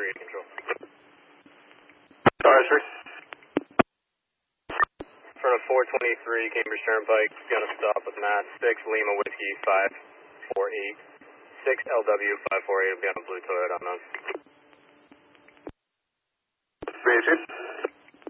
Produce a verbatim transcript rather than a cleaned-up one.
three in control. Sorry, sir. In front of four twenty-three, Cambridge Turnpike, gonna stop with Matt, six Lima Whiskey five four eight, six L W five four eight will be on a blue Toyota unknown. Basic.